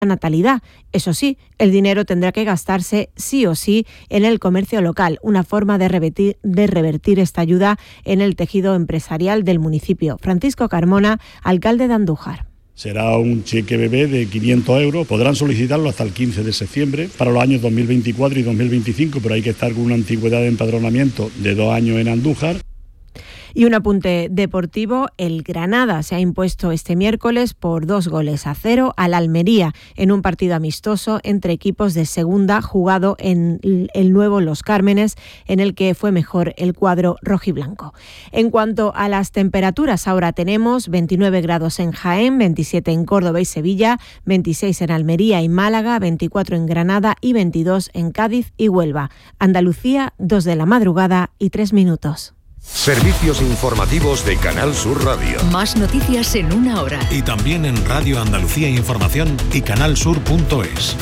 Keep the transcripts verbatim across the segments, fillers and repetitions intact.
natalidad. Eso sí, el dinero tendrá que gastarse sí o sí en el comercio local, una forma de revertir, de revertir esta ayuda en el tejido empresarial del municipio. Francisco Carmona, alcalde de Andújar. Será un cheque bebé de quinientos euros, podrán solicitarlo hasta el quince de septiembre para los años dos mil veinticuatro y dos mil veinticinco, pero hay que estar con una antigüedad de empadronamiento de dos años en Andújar. Y un apunte deportivo, el Granada se ha impuesto este miércoles por dos goles a cero al Almería en un partido amistoso entre equipos de segunda jugado en el nuevo Los Cármenes, en el que fue mejor el cuadro rojiblanco. En cuanto a las temperaturas, ahora tenemos veintinueve grados en Jaén, veintisiete en Córdoba y Sevilla, veintiséis en Almería y Málaga, veinticuatro en Granada y veintidós en Cádiz y Huelva. Andalucía, dos de la madrugada y tres minutos. Servicios informativos de Canal Sur Radio. Más noticias en una hora. Y también en Radio Andalucía Información y canalsur punto es.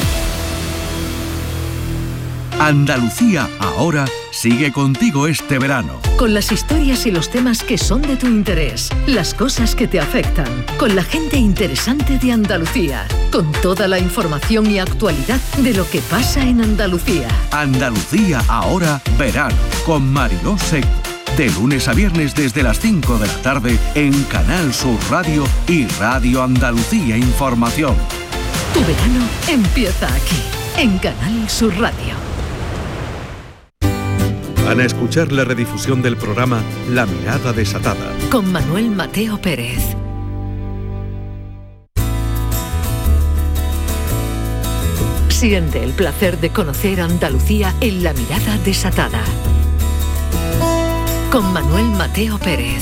Andalucía ahora sigue contigo este verano. Con las historias y los temas que son de tu interés, las cosas que te afectan, con la gente interesante de Andalucía, con toda la información y actualidad de lo que pasa en Andalucía. Andalucía ahora verano, con Mariló Seco. De lunes a viernes desde las cinco de la tarde en Canal Sur Radio y Radio Andalucía Información. Tu verano empieza aquí, en Canal Sur Radio. Van a escuchar la redifusión del programa La Mirada Desatada. Con Manuel Mateo Pérez. Siente el placer de conocer Andalucía en La Mirada Desatada. Con Manuel Mateo Pérez.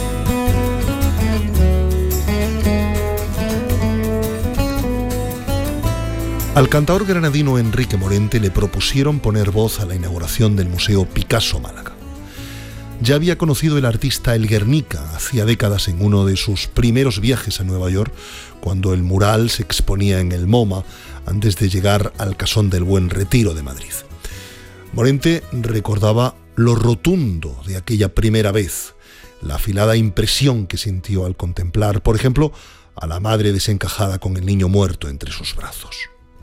Al cantaor granadino Enrique Morente le propusieron poner voz a la inauguración del Museo Picasso Málaga. Ya había conocido el artista el Guernica hacía décadas en uno de sus primeros viajes a Nueva York, cuando el mural se exponía en el MoMA antes de llegar al Casón del Buen Retiro de Madrid. Morente recordaba lo rotundo de aquella primera vez, la afilada impresión que sintió al contemplar, por ejemplo, a la madre desencajada con el niño muerto entre sus brazos.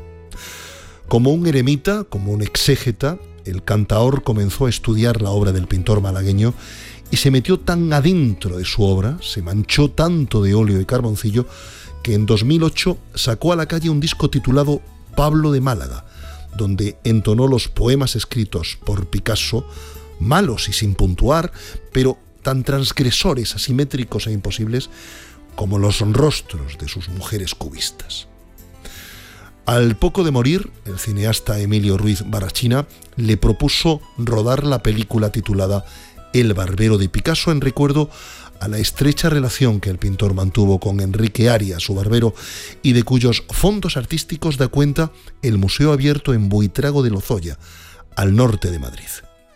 Como un eremita, como un exégeta, el cantaor comenzó a estudiar la obra del pintor malagueño y se metió tan adentro de su obra, se manchó tanto de óleo y carboncillo, que en dos mil ocho sacó a la calle un disco titulado Pablo de Málaga, donde entonó los poemas escritos por Picasso, malos y sin puntuar, pero tan transgresores, asimétricos e imposibles como los rostros de sus mujeres cubistas. Al poco de morir, el cineasta Emilio Ruiz Barrachina le propuso rodar la película titulada El barbero de Picasso, en recuerdo a la estrecha relación que el pintor mantuvo con Enrique Arias, su barbero, y de cuyos fondos artísticos da cuenta el Museo Abierto en Buitrago de Lozoya, al norte de Madrid.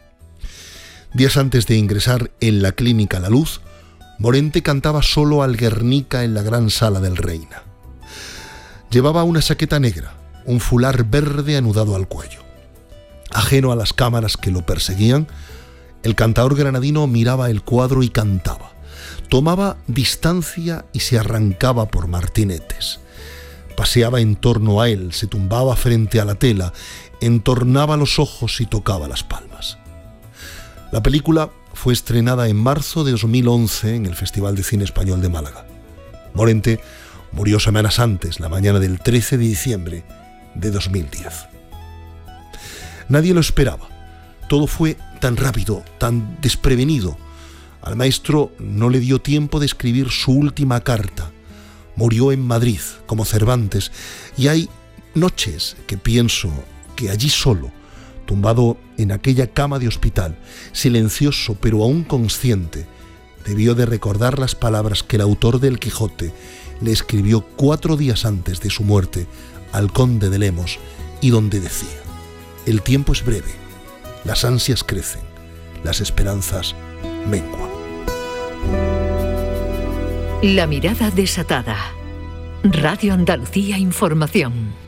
Días antes de ingresar en la Clínica La Luz, Morente cantaba solo al Guernica en la gran sala del Reina. Llevaba una chaqueta negra, un fular verde anudado al cuello. Ajeno a las cámaras que lo perseguían, el cantaor granadino miraba el cuadro y cantaba. Tomaba distancia y se arrancaba por martinetes. Paseaba en torno a él, se tumbaba frente a la tela, entornaba los ojos y tocaba las palmas. La película fue estrenada en marzo de dos mil once en el Festival de Cine Español de Málaga. Morente murió semanas antes, la mañana del trece de diciembre de dos mil diez. Nadie lo esperaba. Todo fue tan rápido, tan desprevenido. Al maestro no le dio tiempo de escribir su última carta. Murió en Madrid, como Cervantes, y hay noches que pienso que allí solo, tumbado en aquella cama de hospital, silencioso pero aún consciente, debió de recordar las palabras que el autor del Quijote le escribió cuatro días antes de su muerte al conde de Lemos, y donde decía: el tiempo es breve, las ansias crecen, las esperanzas menguan. La Mirada Desatada. Radio Andalucía Información.